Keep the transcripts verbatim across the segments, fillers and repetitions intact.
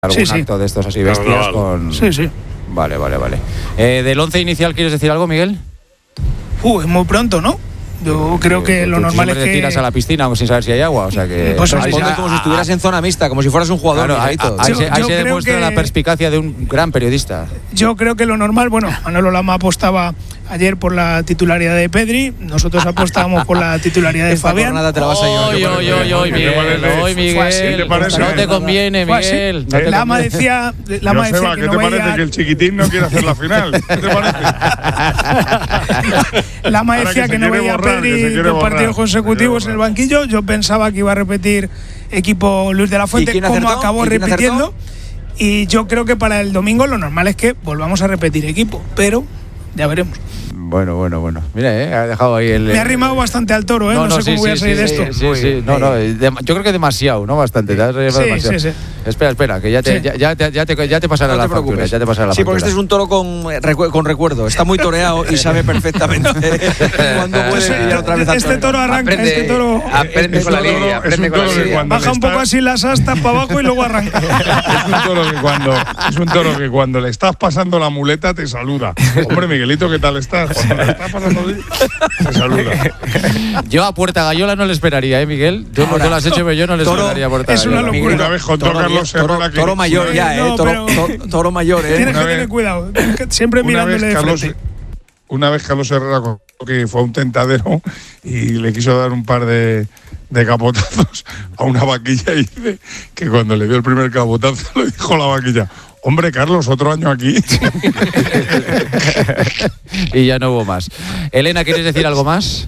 algún sí, sí. acto de estos así bestias Claro, con... Sí, sí. Vale, vale, vale. Eh, ¿Del once inicial quieres decir algo, Miguel? Uh, es muy pronto, ¿no? Yo creo que lo Tú normal es siempre te que... tiras a la piscina sin saber si hay agua, o sea que... Pues ahí responde se- como si ah, estuvieras en zona mixta, como si fueras un jugador. Claro, ahí, Miguelito. ahí Yo- se, ahí yo se creo demuestra que- la perspicacia de un gran periodista. Yo creo que lo normal, bueno, Manolo Lama apostaba ayer por la titularidad de Pedri, nosotros apostábamos por la titularidad de Esta Fabián. jornada te la vas a llevar. Hoy, hoy, hoy, hoy, ¿Qué te Miguel, parece? hoy, Fue así. Miguel, ¿Qué te parece? no te conviene, Fue así. Miguel. No te Lama conviene. decía, Lama decía Joseba, que ¿qué no te parece veía, que el chiquitín no quiere hacer la final? ¿Qué te parece? Lama Ahora decía que que, se no quiere veía a borrar, que se Pedri quiere dos borrar. partidos consecutivos Se en el quiere banquillo. Yo pensaba que iba a repetir equipo Luis de la Fuente, ¿Y quién como acertó? acabó ¿Y quién repitiendo. Y yo creo que para el domingo lo normal es que volvamos a repetir equipo, pero ya veremos. Bueno, bueno, bueno. Mira, eh, ha dejado ahí el... Me ha rimado bastante al toro, ¿eh? No, sé sí, cómo voy a sí, salir sí, de sí, esto. Sí, sí, no, no, de- yo creo que demasiado, no bastante. Te has rimado Sí, demasiado. sí, sí. Espera, espera, que ya te, Sí. ya, ya, te- ya te, ya te pasará No la te factura. preocupes. Ya te pasará la Sí, porque este es factura. un toro con, recu- con recuerdo. Está muy toreado y sabe perfectamente cuándo puede Ese- pillar otra vez al este toro arranca, Aprende, este toro aprende Es con la un toro- línea, es aprende un con la toro que línea. cuando baja le un poco está- así las astas para abajo y luego arranca. Es un toro que cuando es un toro que cuando le estás pasando la muleta te saluda. Hombre, Miguelito, ¿qué tal estás? Cuando le estás pasando así, te saluda. Yo a Puerta Gallola no le esperaría, ¿eh, Miguel? Tú no lo has hecho, pero yo no le toro- esperaría a Puerta es una Gallola. locura. Una vez contó Toro, Carlos toro- Herrera que toro mayor una ya, vez- ¿eh? No, Toro, pero- toro- toro mayor, ¿eh? Tienes que Una tener vez- cuidado, siempre Una mirándole vez, de Carlos, frente. una vez Carlos Herrera contó que fue a un tentadero y le quiso dar un par de, de capotazos a una vaquilla y dice que cuando le dio el primer capotazo le dijo a la vaquilla: hombre, Carlos, otro año aquí. Y ya no hubo más. Elena, ¿quieres decir algo más?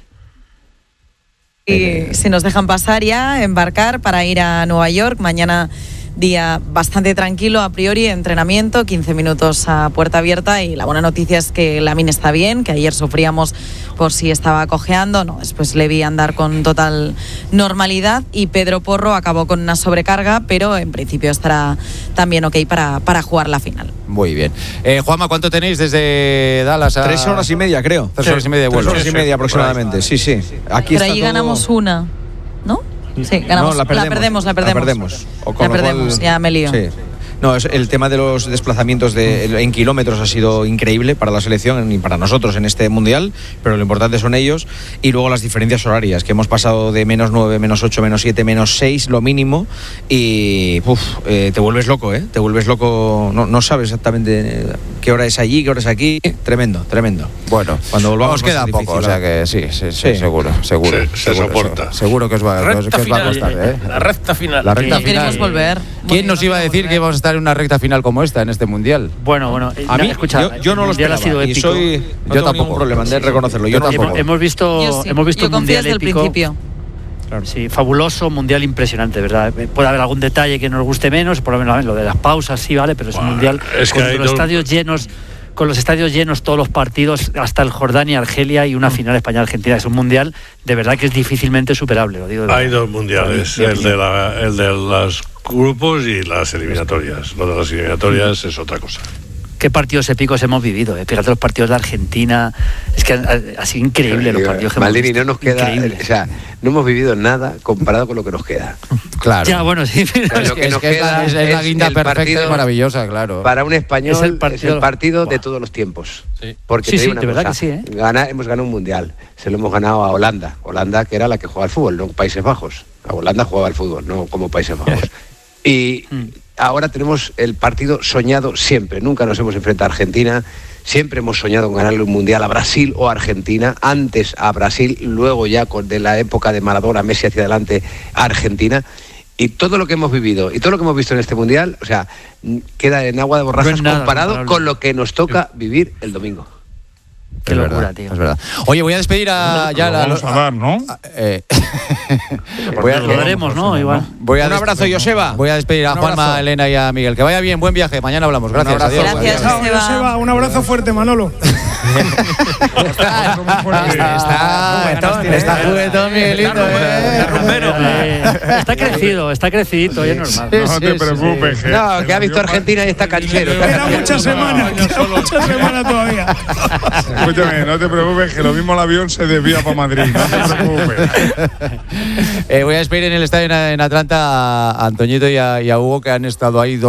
Y si nos dejan pasar ya, embarcar para ir a Nueva York. Mañana día bastante tranquilo a priori, entrenamiento, quince minutos a puerta abierta, y la buena noticia es que Lamine está bien, que ayer sufríamos por si estaba cojeando, no, después le vi andar con total normalidad, y Pedro Porro acabó con una sobrecarga, pero en principio estará también ok para, para jugar la final. Muy bien. Eh, Juanma, ¿cuánto tenéis desde Dallas a...? Tres horas y media, creo. Tres horas y media de Tres vuelo. horas y media aproximadamente, sí, sí. Aquí pero está allí todo- ganamos una, ¿no? Sí, ganamos. No, la perdemos. La perdemos, la perdemos. O con La lo perdemos, cual- ya me lío. Sí. No, es el tema de los desplazamientos de, en kilómetros ha sido increíble para la selección y para nosotros en este mundial, pero lo importante son ellos, y luego las diferencias horarias, que hemos pasado de menos nueve, menos ocho, menos siete, menos seis, lo mínimo, y uf, eh, te vuelves loco, ¿eh? Te vuelves loco, no, no sabes exactamente qué hora es allí, qué hora es aquí. Tremendo, tremendo. Bueno, Cuando volvamos os queda va a ser poco, o difícil, sea que sí, sí, sí, Sí. seguro, seguro. Se- se seguro, soporta. Seguro, seguro que os va, que os- que os va a costar, ¿eh? La recta final. La recta Sí, final. queremos volver. ¿Quién nos iba a decir volver. que íbamos a estar en una recta final como esta en este mundial? Bueno, bueno, A mí, escucha, yo, yo no el lo mundial esperaba, ha sido y épico. soy, no Yo tengo tampoco. ningún problema de reconocerlo. Yo, Yo no tampoco. Hemos, hemos visto, Yo sí, hemos visto yo un confío mundial desde el épico. principio. Sí, fabuloso, mundial impresionante, ¿verdad? Puede haber algún detalle que nos guste menos, por lo menos lo de las pausas, sí, vale, pero es un Bueno, mundial es que con hay los dos- estadios llenos, con los estadios llenos todos los partidos, hasta el Jordania, Argelia y una final España-Argentina. Es un mundial de verdad que es difícilmente superable, lo digo de verdad. Hay dos mundiales, Mi el opinión. de, la, el de los grupos y las eliminatorias. Lo de las eliminatorias es otra cosa. Qué partidos épicos hemos vivido, ¿eh? Fíjate los partidos de Argentina, es que ha, ha sido increíble los partidos que Maldini, hemos visto. no nos queda, Increíble. o sea, no hemos vivido nada comparado con lo que nos queda. Claro. Ya, bueno, sí. Claro, es lo que, que es, nos que es la, queda es la es guinda el perfecta partido y maravillosa, claro. Para un español Es es el el partido- partido, de Buah. todos los tiempos. Sí. Porque Sí, te digo sí, una de verdad cosa, que sí, ¿eh? gana- hemos ganado un mundial. Se lo hemos ganado a Holanda. Holanda, que era la que jugaba al fútbol, no Países Bajos. A Holanda jugaba al fútbol, no como Países Bajos. Y Mm. ahora tenemos el partido soñado siempre. Nunca nos hemos enfrentado a Argentina. Siempre hemos soñado con ganarle un mundial a Brasil o a Argentina. Antes a Brasil, luego ya con de la época de Maradona, Messi hacia adelante, a Argentina. Y todo lo que hemos vivido y todo lo que hemos visto en este mundial, o sea, queda en agua de borrajas No es nada comparado comparable. con lo que nos toca vivir el domingo. Qué Es locura, verdad, tío. es verdad. Oye, voy a despedir a... ya Lo la- vamos a dar, ¿no? eh, voy, a, Lo daremos, ¿no? Igual. voy a Un des- abrazo, Joseba. Voy a despedir a Un Juanma, abrazo. Elena y a Miguel. Que vaya bien, buen viaje. Mañana hablamos. Gracias. abrazo. Adiós. Gracias, Adiós. Chao, Joseba. Joseba, un abrazo fuerte, Manolo. está, está, está, ¿eh? está juguetón, Miguelito. eh. Eh, está crecido, está crecidito, y es normal. No Sí, te sí, preocupes. sí. que- No, que ha visto dio Argentina y está canchero. Queda muchas semanas, queda muchas semanas todavía. pa- Escúchame, no te preocupes, que lo mismo el avión se desvía para Madrid. No te preocupes. Eh, voy a despedir en el estadio en, en Atlanta a Antoñito y a, y a Hugo, que han estado ahí dos